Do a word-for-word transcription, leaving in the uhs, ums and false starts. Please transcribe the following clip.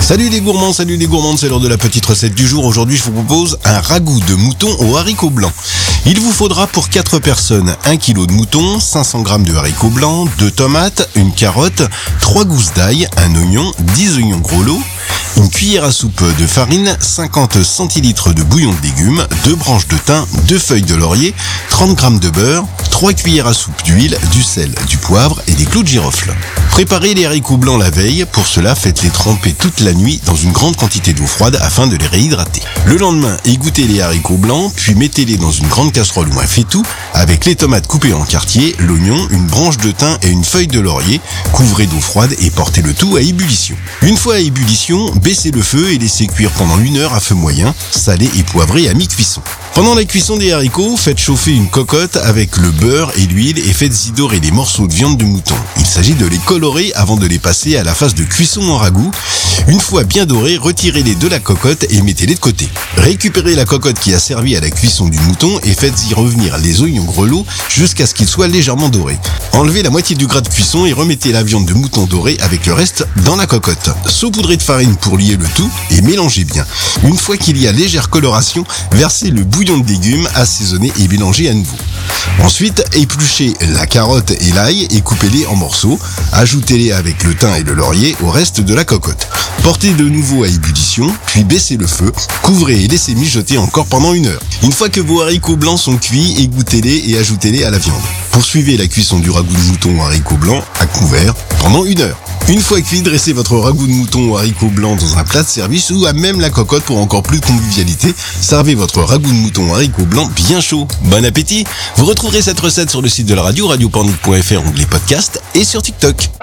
Salut les gourmands, salut les gourmandes, c'est l'heure de la petite recette du jour. Aujourd'hui, je vous propose un ragoût de mouton aux haricots blancs. Il vous faudra pour quatre personnes un kilo de mouton, cinq cents grammes de haricots blancs, deux tomates, une carotte, trois gousses d'ail, un oignon, dix oignons gros lots, une cuillère à soupe de farine, cinquante centilitres de bouillon de légumes, deux branches de thym, deux feuilles de laurier, trente grammes de beurre, trois cuillères à soupe d'huile, du sel, du poivre et des clous de girofle. Préparez les haricots blancs la veille. Pour cela, faites-les tremper toute la nuit dans une grande quantité d'eau froide afin de les réhydrater. Le lendemain, égouttez les haricots blancs, puis mettez-les dans une grande casserole ou un faitout avec les tomates coupées en quartiers, l'oignon, une branche de thym et une feuille de laurier. Couvrez d'eau froide et portez le tout à ébullition. Une fois à ébullition, baissez le feu et laissez cuire pendant une heure à feu moyen, salé et poivré à mi-cuisson. Pendant la cuisson des haricots, faites chauffer une cocotte avec le beurre et l'huile et faites-y dorer les morceaux de viande de mouton. Il s'agit de les colorer avant de les passer à la phase de cuisson en ragoût. Une fois bien dorés, retirez-les de la cocotte et mettez-les de côté. Récupérez la cocotte qui a servi à la cuisson du mouton et faites-y revenir les oignons grelots jusqu'à ce qu'ils soient légèrement dorés. Enlevez la moitié du gras de cuisson et remettez la viande de mouton dorée avec le reste dans la cocotte. Saupoudrez de farine pour lier le tout et mélangez bien. Une fois qu'il y a légère coloration, versez le bouillon de légumes, assaisonnez et mélangez à nouveau. Ensuite, épluchez la carotte et l'ail et coupez-les en morceaux. Ajoutez-les avec le thym et le laurier au reste de la cocotte. Portez de nouveau à ébullition, puis baissez le feu, couvrez et laissez mijoter encore pendant une heure. Une fois que vos haricots blancs sont cuits, égouttez-les et ajoutez-les à la viande. Poursuivez la cuisson du ragoût de mouton aux haricots blancs à couvert pendant une heure. Une fois cuit, dressez votre ragoût de mouton aux haricots blancs dans un plat de service ou à même la cocotte pour encore plus de convivialité. Servez votre ragoût de mouton aux haricots blancs bien chaud. Bon appétit! Vous retrouverez cette recette sur le site de la radio, radio pornic point f r, onglet podcast et sur TikTok.